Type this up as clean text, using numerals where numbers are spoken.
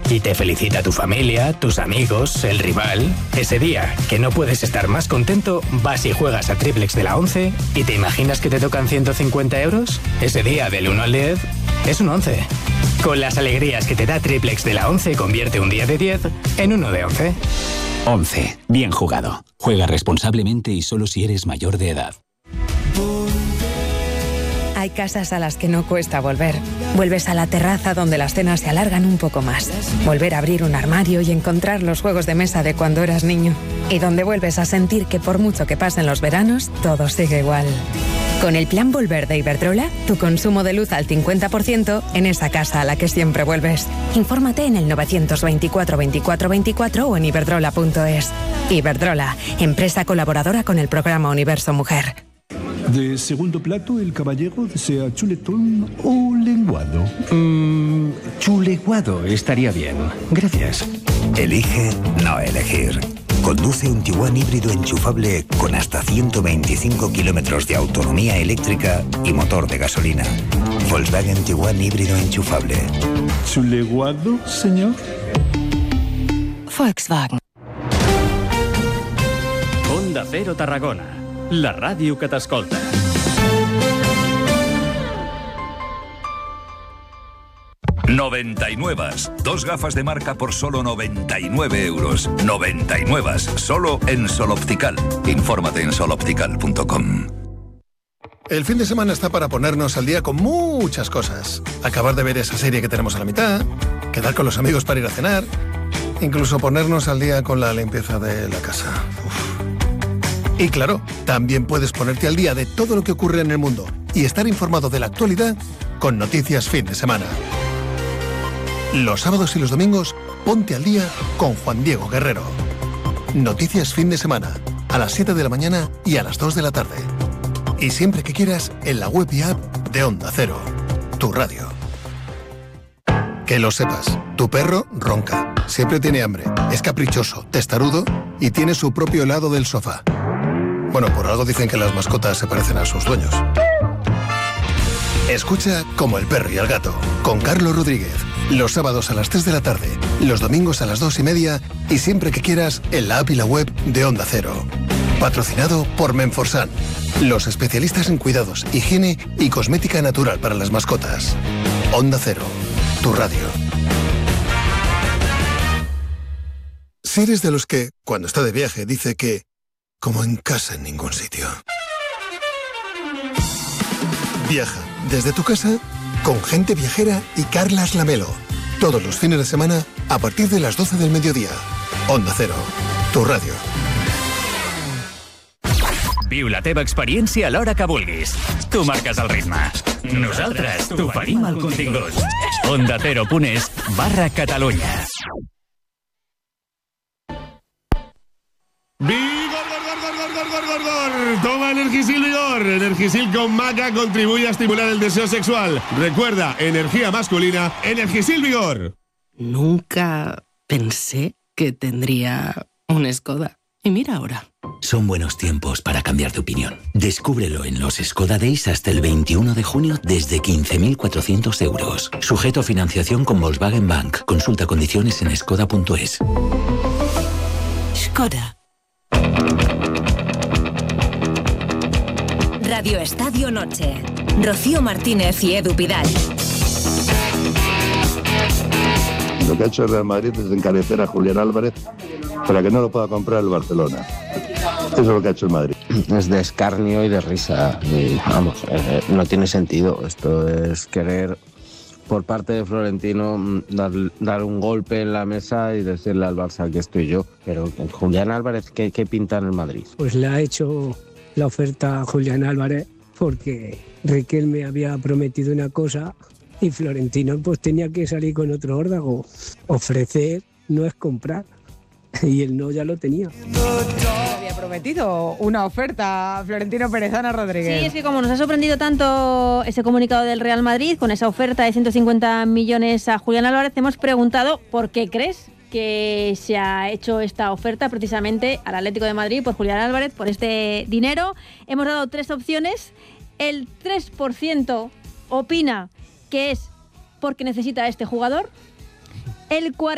y te felicita tu familia, tus amigos, el rival. Ese día, que no puedes estar más contento, vas y juegas a Triplex de la 11 y te imaginas que te tocan 150 euros. Ese día, del 1 al 10, es un 11. Con las alegrías que te da Triplex de la 11, convierte un día de 10 en uno de 11. 11. Bien jugado. Juega responsablemente y solo si eres mayor de edad. Hay casas a las que no cuesta volver. Vuelves a la terraza donde las cenas se alargan un poco más. Volver a abrir un armario y encontrar los juegos de mesa de cuando eras niño. Y donde vuelves a sentir que por mucho que pasen los veranos, todo sigue igual. Con el plan Volver de Iberdrola, tu consumo de luz al 50% en esa casa a la que siempre vuelves. Infórmate en el 924 24 24 o en iberdrola.es. Iberdrola, empresa colaboradora con el programa Universo Mujer. De segundo plato, el caballero desea chuletón o lenguado. Chuleguado estaría bien. Gracias. Elige no elegir. Conduce un Tiguan híbrido enchufable con hasta 125 kilómetros de autonomía eléctrica y motor de gasolina. Volkswagen Tiguan híbrido enchufable. ¿Chuleguado, señor? Volkswagen. Onda Cero Tarragona, la ràdio que t'escolta. Noventainnuevas. 2 gafas de marca por solo 99 euros. Noventainnuevas. Solo en Sol Optical. Infórmate en soloptical.com. El fin de semana está para ponernos al día con muchas cosas. Acabar de ver esa serie que tenemos a la mitad, quedar con los amigos para ir a cenar, incluso ponernos al día con la limpieza de la casa. Y claro, también puedes ponerte al día de todo lo que ocurre en el mundo y estar informado de la actualidad con Noticias Fin de Semana. Los sábados y los domingos, ponte al día con Juan Diego Guerrero. Noticias Fin de Semana, a las 7 de la mañana y a las 2 de la tarde. Y siempre que quieras, en la web y app de Onda Cero, tu radio. Que lo sepas, tu perro ronca, siempre tiene hambre, es caprichoso, testarudo y tiene su propio helado del sofá. Bueno, por algo dicen que las mascotas se parecen a sus dueños. Escucha Como el perro y el gato, con Carlos Rodríguez. Los sábados a las 3 de la tarde, los domingos a las 2:30 y siempre que quieras en la app y la web de Onda Cero. Patrocinado por Menforsan, los especialistas en cuidados, higiene y cosmética natural para las mascotas. Onda Cero, tu radio. Si eres de los que, cuando está de viaje, dice que como en casa en ningún sitio. Viaja desde tu casa con Gente Viajera y Carlas Lamelo. Todos los fines de semana a partir de las 12 del mediodía. Onda Cero, tu radio. Viu la teva experiència a l'hora que vulguis. Tu marques el ritme. Nosaltres t'oferim el contingut. OndaCero.es/Catalunya. ¡Vigor! Toma Energisil Vigor. Energisil con maca contribuye a estimular el deseo sexual. Recuerda, energía masculina, Energisil Vigor. Nunca pensé que tendría un Skoda. Y mira ahora. Son buenos tiempos para cambiar de opinión. Descúbrelo en los Skoda Days hasta el 21 de junio desde 15.400 euros. Sujeto a financiación con Volkswagen Bank. Consulta condiciones en skoda.es. Skoda. Radio Estadio Noche. Rocío Martínez y Edu Pidal. Lo que ha hecho el Real Madrid es encarecer a Julián Álvarez para que no lo pueda comprar el Barcelona. Eso es lo que ha hecho el Madrid. Es de escarnio y de risa. Y, vamos, no tiene sentido. Esto es querer, por parte de Florentino, dar un golpe en la mesa y decirle al Barça que estoy yo. Pero Julián Álvarez, ¿qué pinta en el Madrid? Pues le ha hecho la oferta a Julián Álvarez porque Riquelme había prometido una cosa y Florentino pues tenía que salir con otro órdago. Ofrecer no es comprar. Y el no ya lo tenía. Había prometido una oferta a Florentino Pérez, Ana Rodríguez. Sí, es que como nos ha sorprendido tanto ese comunicado del Real Madrid con esa oferta de 150 millones a Julián Álvarez, hemos preguntado por qué crees que se ha hecho esta oferta precisamente al Atlético de Madrid por Julián Álvarez, por este dinero. Hemos dado 3 opciones. El 3% opina que es porque necesita a este jugador. El